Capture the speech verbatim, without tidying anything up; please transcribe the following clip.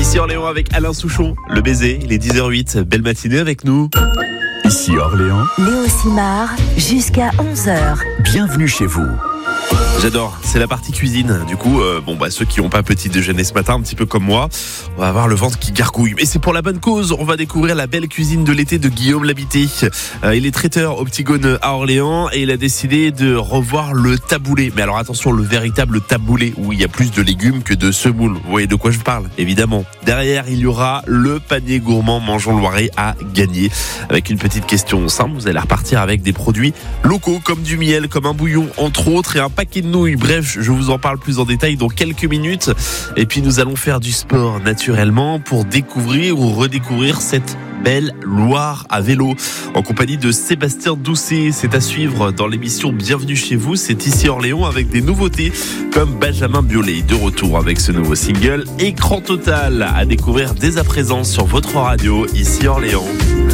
Ici Orléans avec Alain Souchon, le baiser, il est dix heures huit, belle matinée avec nous. Ici Orléans, Léo Simard, jusqu'à onze heures. Bienvenue chez vous. J'adore, c'est la partie cuisine. Du coup, euh, bon bah ceux qui n'ont pas petit déjeuner ce matin, un petit peu comme moi, on va avoir le ventre qui gargouille. Mais c'est pour la bonne cause. On va découvrir la belle cuisine de l'été de Guillaume Labité. Euh, il est traiteur au Petit Gône à Orléans et il a décidé de revoir le taboulé. Mais alors attention, le véritable taboulé où il y a plus de légumes que de semoule. Vous voyez de quoi je parle, évidemment. Derrière, il y aura le panier gourmand Mangeons Loiret à gagner. Avec une petite question simple, vous allez repartir avec des produits locaux comme du miel, comme un bouillon entre autres et un paquet de nouilles. Bref, je vous en parle plus en détail dans quelques minutes. Et puis nous allons faire du sport naturellement pour découvrir ou redécouvrir cette belle Loire à vélo en compagnie de Sébastien Doucet. C'est à suivre dans l'émission Bienvenue chez vous. C'est ici Orléans avec des nouveautés comme Benjamin Biolay de retour avec ce nouveau single Écran Total à découvrir dès à présent sur votre radio ici Orléans.